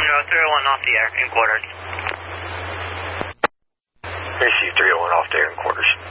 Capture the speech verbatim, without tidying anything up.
Monroe, three oh one off the air, in quarters. Receive three oh one off the air in quarters.